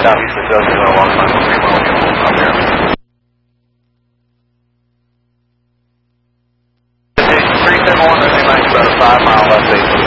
Southeast of Doug, doing a long time, 3 mile out there. 371, I think about a 5 mile left base.